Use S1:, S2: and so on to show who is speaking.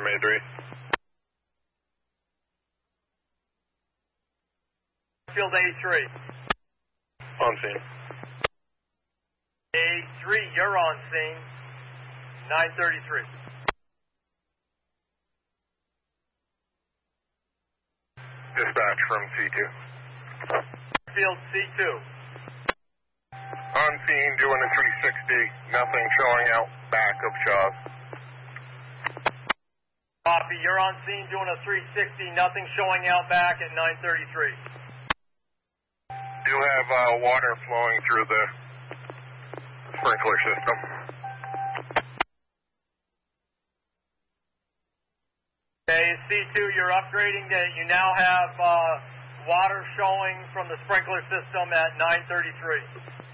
S1: A3.
S2: Field A3.
S1: On scene.
S2: A3, you're on scene. 933.
S1: Dispatch from C2.
S2: Field C2.
S1: On scene, doing a 360. Nothing showing out back of Shaw's.
S2: Copy, you're on scene doing a 360. Nothing showing out back at 933.
S1: Do have water flowing through the sprinkler system.
S2: Okay, C2, you're upgrading. You now have water showing from the sprinkler system at 933.